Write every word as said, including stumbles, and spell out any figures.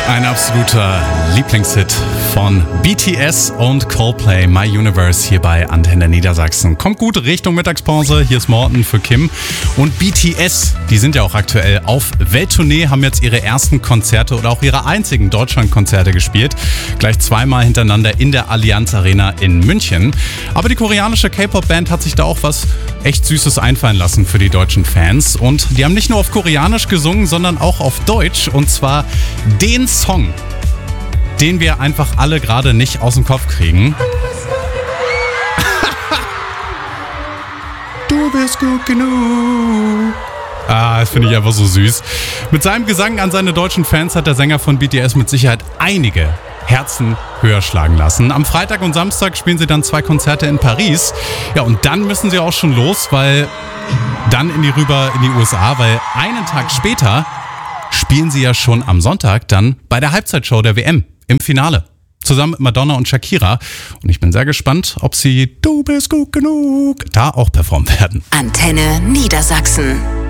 Ein absoluter Lieblingshit von B T S und Coldplay, My Universe, hier bei Antenne Niedersachsen. Kommt gut Richtung Mittagspause, hier ist Morten für Kim. Und B T S, die sind ja auch aktuell auf Welttournee, haben jetzt ihre ersten Konzerte oder auch ihre einzigen Deutschlandkonzerte gespielt. Gleich zweimal hintereinander in der Allianz Arena in München. Aber die koreanische K-Pop-Band hat sich da auch was echt Süßes einfallen lassen für die deutschen Fans. Und die haben nicht nur auf Koreanisch gesungen, sondern auch auf Deutsch. Und zwar den Song, den wir einfach alle gerade nicht aus dem Kopf kriegen. Du bist gut genug. Ah, das finde ich einfach so süß. Mit seinem Gesang an seine deutschen Fans hat der Sänger von B T S mit Sicherheit einige Herzen höher schlagen lassen. Am Freitag und Samstag spielen sie dann zwei Konzerte in Paris. Ja, und dann müssen sie auch schon los, weil dann in die rüber in die U S A, weil einen Tag später spielen sie ja schon am Sonntag dann bei der Halbzeitshow der W M im Finale. Zusammen mit Madonna und Shakira. Und ich bin sehr gespannt, ob sie Du bist gut genug da auch performen werden. Antenne Niedersachsen.